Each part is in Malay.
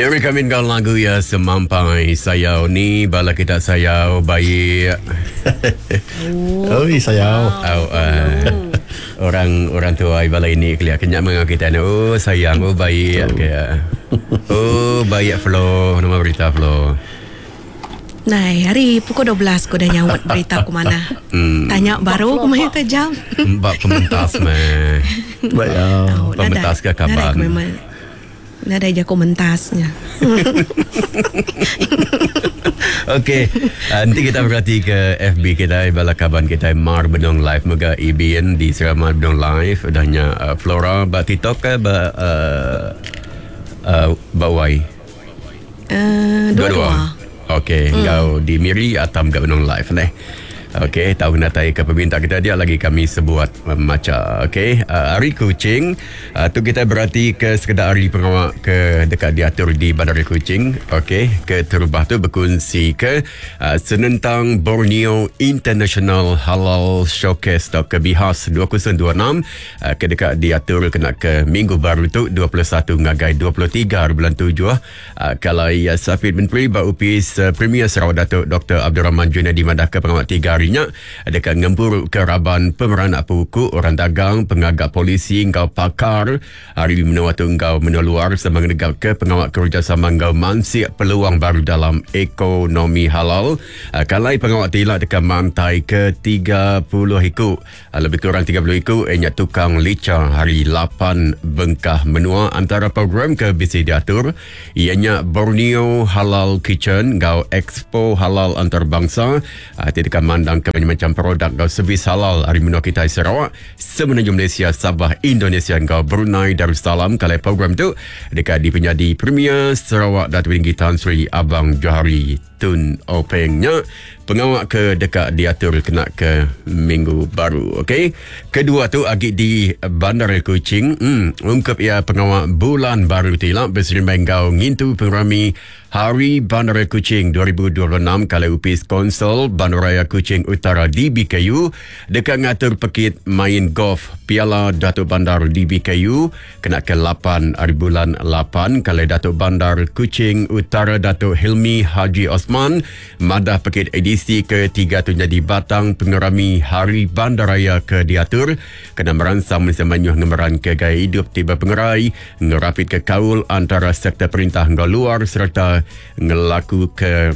Jerry kami kau lagu ya semampai sayau ni bala kita sayau baik. Oh, sayau. Orang tua bala ini kelihatan kenyak mengang kita ni. Oh sayang, oh baik kayak. Oh baik Flo, nama berita Flo. Nah, hari pukul 12 aku dah nyawat berita aku mana. Tanya baru aku main tajam. Mbak pementas meh. Baik. Pementas ke kapan? Nada aja komentasnya. Okey, nanti kita berhati ke FB kita, bala kaban kita Mar Benong Live, moga IBN di Serama Benong Live, adanya Flora, ba TikTok ke ba Bawai. Dua-dua. Okey, kau di Miri atau kat Benong Live ni. Okey, tahu natai ke peminta kita dia lagi kami sebuat macam. Okey, hari Kuching tu kita berarti ke sekedar hari pengawak ke dekat diatur di Bandar Kuching. Okey, ke terubah tu berkongsi ke senentang Borneo International Halal Showcase atau ke Bihas 2026 ke dekat diatur kena ke minggu baru tu 21 ngagai 23 bulan 7 kalau Safid Menteri Baupis Premier Sarawak Datuk Dr. Abdul Rahman Junaidi Madaka pengawak 3 harinya dekat ngempur ke Raban pemeran apa hukum orang dagang pengagak polisi engkau pakar hari menua tu engkau meneluar sama negara ke pengawal kerjasama engkau mansik peluang baru dalam ekonomi halal kalai pengawal tilak dekat mantai ke 30 ikut lebih kurang 30 ikut tukang lica hari 8 Bengkah menua antara program ke bisi diatur ianya Borneo Halal Kitchen engkau Expo Halal Antarabangsa dekat mandang ke macam produk kau servis halal hari menua kita Sarawak semenanjung Malaysia Sabah Indonesia kau Brunei Darussalam kalau program tu dekat di penjadi Premier Sarawak Datuk Tinggi Tan Sri Abang Johari Tun Opengnya pengawak ke dekat diatur kena ke minggu baru. Okey, kedua tu agi di Bandar Kuching ungkap ia pengawak bulan baru tilak berserimbang kau ngintu pengrami Hari Bandaraya Kuching 2026 kala upis konsol Bandaraya Kuching Utara DBKU dekat ngatur pekit main golf Piala Datuk Bandar DBKU kena ke 8 hari bulan 8 kala Datuk Bandar Kuching Utara Datuk Hilmi Haji Osman madah pekit edisi ke-3 tu jadi batang pengerami Hari Bandaraya ke diatur kena meransam semanyuh ngemeran ke gaya hidup tiba pengerai ngerapit ke kaul antara sektor perintah ngau luar serta ngelaku ke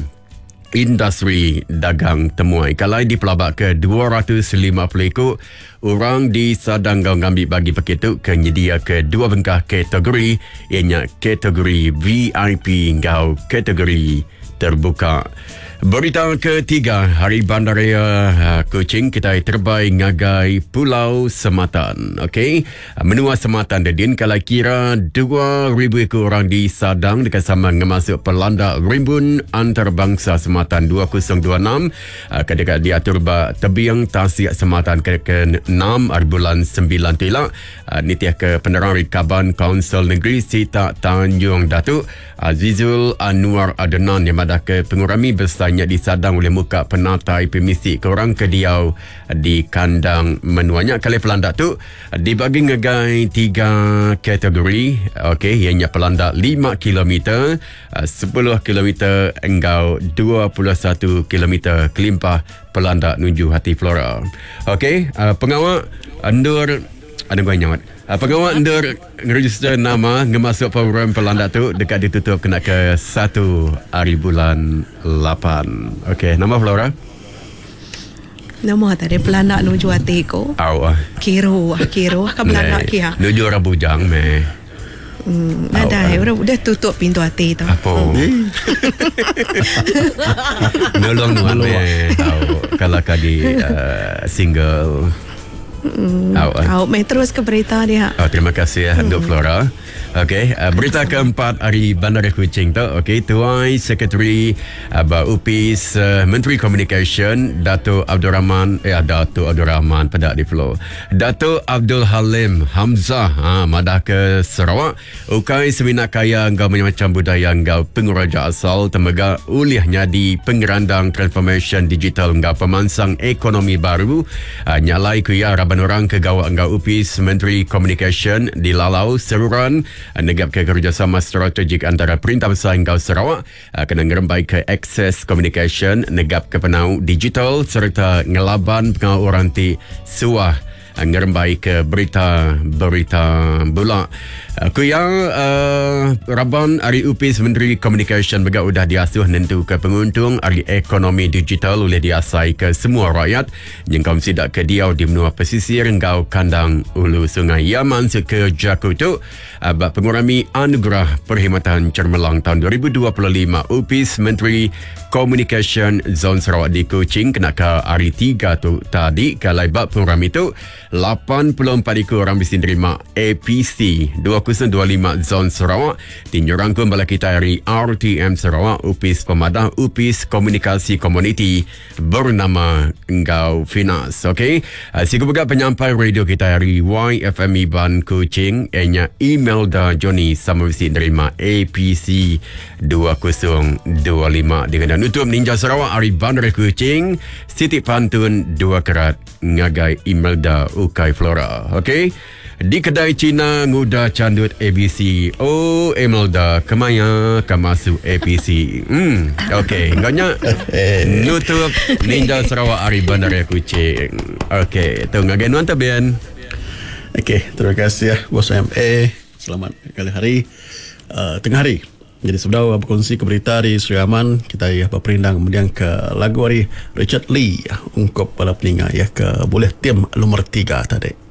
industri dagang temuai kalai di pelabak ke 250 ikut orang di sadang kau ngambil bagi paket tu ke nyedia ke 2 bengkah kategori ianya kategori VIP kau kategori terbuka. Berita ketiga, Hari Bandaraya Kuching kita terbaik ngagai Pulau Sematan. Okey, menua Sematan dedin kalau kira 2,000 ekor orang di Sadang dekat sama ngemasuk pelanda rimbun antarabangsa Sematan 2026 ke dekat diatur tebiang Tasik Sematan ke-6 bulan 9 tilak nitiah ke penerang Rikaban Kaunsil Negeri Sita Tanjung Datuk Azizul Anwar Adenan yang madah ke pengurami bertanya di Sadang oleh muka penatai permisi korang ke Diau di kandang menuanya kali pelanda tu dibagi ngegai 3 kategori. Okey, ianya pelanda 5 km 10 km engkau 21 km kelimpah pelanda nuju hati Flora. Okey, pengawal Andur ada gua nyawat. Pengawal Andur register nama ngemasuk program pelanda tu dekat ditutup kena ke 1 hari bulan 8. Okey, nama Flora? Nama tadi pelanda nuju hati ko. Kiro kan pelanda kia. Nuju orang bujang meh. Ada udah tutup pintu hati tu. Apa? Nolong meh. Kalau kadi single. Main terus ke berita dia. Terima kasih untuk Flora. Okey, berita keempat hari Bandar Kuching tu. Okey, Tuai Sekretari Upis Menteri Communication Datuk Abdul Rahman pada di Flow. Datuk Abdul Halim Hamzah madah ke Sarawak. Ukai semina kaya engkau macam budaya engkau penguraja asal temega ulihnya di pengerandang transformation digital engkau pemansang ekonomi baru nyalai kuya raban orang ke gawak engkau Upis Menteri Communication di Lalau Seruran negap ke kerjasama strategik antara Perintah Besar Engkau Sarawak kena ngerembai ke akses communication, negap ke penau digital serta ngelaban pengau orang ti suah ngerembai ke berita bola. Kuyang Raban Ari Upis Menteri Communication bega udah diasuh nentu ke penguntung Ari Ekonomi Digital oleh diasai ke semua rakyat yang kaum sidak ke diau di menua pesisir engkau kandang ulu Sungai Yaman ke Jakutu bak pengurami anugerah perkhidmatan cermelang tahun 2025. Upis Menteri Communication Zon Sarawak di Kuching kena ke hari 3 tu tadi kalai bak pengurami tu 84 orang mesti terima APC 2025 Zon Sarawak tinjurangkum bala kita dari RTM Sarawak Upis Pemadah Upis Komunikasi Komuniti bernama Engkau Finas. Okey, siku bega penyampai radio kita dari YFM Iban Kuching enya email da Johnny sama mesti terima APC 2025 dengan nutup Ninja Sarawak Ari Bandar Kuching Siti Pantun 2 kerat ngagai email da Ukai Flora. Okey, di kedai Cina nguda candut ABC. Oh, Emelda kemaya kamasu APC. Okey, nganya nutup Ninja Sarawak Ari Bandar Kuching. Okey, tu ngagai nuan tabian. Okey, terima kasih ya Bos MA. Selamat kali hari tengah hari. Jadi sebenarnya berkongsi ke berita di Sri Aman kita ya berperindang kemudian ke lagu hari Richard Lee ungkap pada peningat ya ke boleh tim nomor 3 tadi.